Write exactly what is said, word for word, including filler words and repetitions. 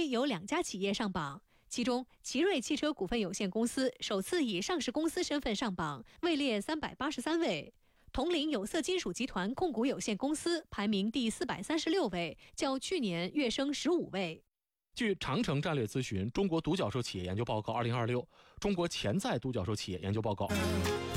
A 有两家企业上榜，其中奇瑞汽车股份有限公司首次以上市公司身份上榜，位列三百八十三位。铜陵有色金属集团控股有限公司排名第四百三十六位，较去年跃升十五位。 据长城战略咨询中国独角兽企业研究报告二零二六中国潜在独角兽企业研究报告，